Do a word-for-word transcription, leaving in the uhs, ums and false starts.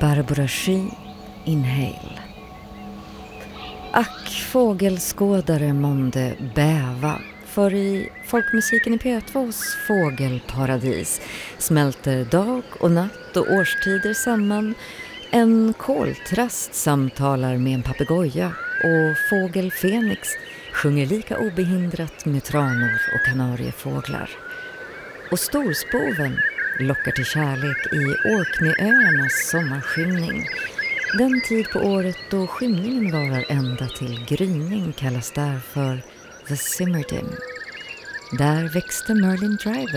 Barbara Shee, Inhale. Ack, fågelskådare månde bäva, för i folkmusiken i P tvås fågelparadis smälter dag och natt och årstider samman. En koltrast samtalar med en papegoja och fågel Fenix sjunger lika obehindrat med tranor och kanariefåglar. Och storspoven lockar till kärlek i Orkneyöarnas sommarskymning. Den tid på året då skymningen varar ända till gryning kallas därför The Simmerdim. Där växte Merlin Driver